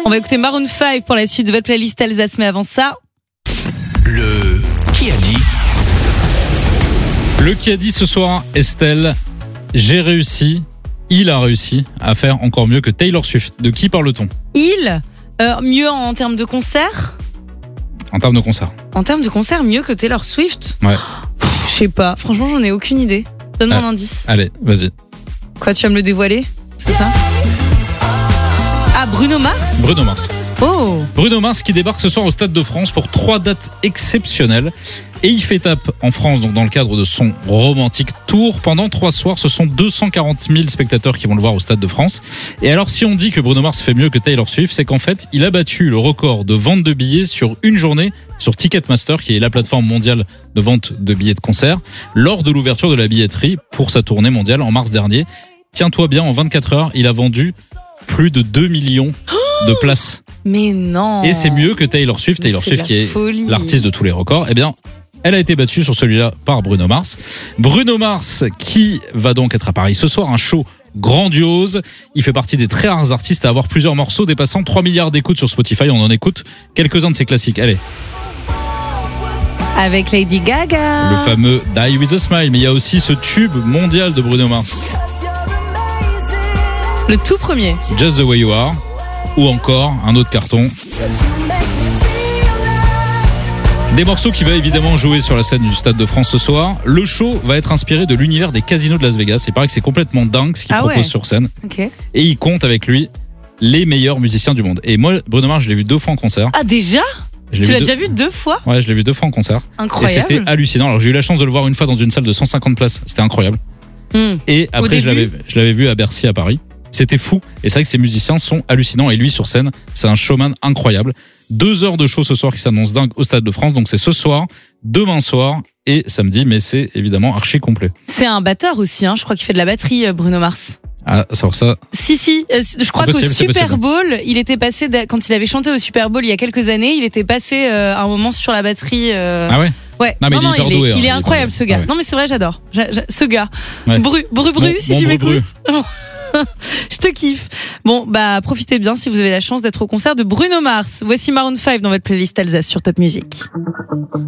On va écouter Maroon 5 pour la suite de votre playlist Alsace, mais avant ça... Le qui a dit. Le qui a dit ce soir, Estelle, il a réussi à faire encore mieux que Taylor Swift. De qui parle-t-on ? Mieux en termes de concert ? En termes de concert. En termes de concert, mieux que Taylor Swift ? Ouais. Je sais pas, franchement j'en ai aucune idée. Donne-moi un indice. Allez, vas-y. Quoi, tu vas me le dévoiler ? C'est ça ? Ah, Bruno Mars ? Bruno Mars. Oh ! Bruno Mars qui débarque ce soir au Stade de France pour 3 dates exceptionnelles. Et il fait tape en France, donc dans le cadre de son romantique tour. Pendant 3 soirs, ce sont 240 000 spectateurs qui vont le voir au Stade de France. Et alors, si on dit que Bruno Mars fait mieux que Taylor Swift, c'est qu'en fait, il a battu le record de vente de billets sur une journée sur Ticketmaster, qui est la plateforme mondiale de vente de billets de concert, lors de l'ouverture de la billetterie pour sa tournée mondiale en mars dernier. Tiens-toi bien, en 24 heures, il a vendu plus de 2 millions de places. Mais non. Et c'est mieux que Taylor Swift. Taylor Swift qui est folie. L'artiste de tous les records. Eh bien, elle a été battue sur celui-là par Bruno Mars. Bruno Mars qui va donc être à Paris ce soir, un show grandiose. Il fait partie des très rares artistes à avoir plusieurs morceaux dépassant 3 milliards d'écoutes sur Spotify. On en écoute quelques-uns de ses classiques. Allez. Avec Lady Gaga. Le fameux Die With A Smile. Mais il y a aussi ce tube mondial de Bruno Mars. Le tout premier. Just The Way You Are. Ou encore un autre carton. Des morceaux qui va évidemment jouer sur la scène du Stade de France ce soir. Le show va être inspiré de l'univers des casinos de Las Vegas. Il paraît que c'est complètement dingue ce qu'il propose sur scène. Okay. Et il compte avec lui les meilleurs musiciens du monde. Et moi, Bruno Mars, je l'ai vu 2 fois en concert. Ah, déjà ? Tu l'as déjà vu 2 fois ? Ouais, je l'ai vu 2 fois en concert. Incroyable. Et c'était hallucinant. Alors j'ai eu la chance de le voir une fois dans une salle de 150 places. C'était incroyable. Et après, je l'avais vu à Bercy à Paris. C'était fou. Et c'est vrai que ces musiciens sont hallucinants. Et lui, sur scène, c'est un showman incroyable. 2 heures de show ce soir qui s'annonce dingue au Stade de France. Donc c'est ce soir, demain soir et samedi. Mais c'est évidemment archi complet. C'est un batteur aussi, hein. Je crois qu'il fait de la batterie, Bruno Mars. Ah, savoir ça. Si. Je crois qu'au Super Bowl, il était passé, quand il avait chanté au Super Bowl il y a quelques années, il était passé un moment sur la batterie. Ah ouais? Ouais. Non, mais il est hyper doué. Il est incroyable, ce gars. Ah ouais. Non, mais c'est vrai, j'adore. Ce gars. Ouais. Bru, si tu m'écoutes. Je te kiffe. Bon, bah, profitez bien si vous avez la chance d'être au concert de Bruno Mars. Voici Maroon 5 dans votre playlist Alsace sur Top Music.